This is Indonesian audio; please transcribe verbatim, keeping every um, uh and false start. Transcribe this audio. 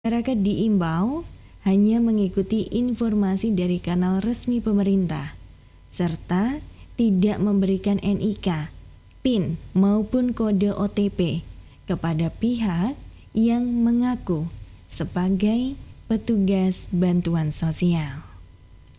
Masyarakat diimbau hanya mengikuti informasi dari kanal resmi pemerintah, serta tidak memberikan N I K, PIN maupun kode O T P kepada pihak yang mengaku sebagai petugas bantuan sosial.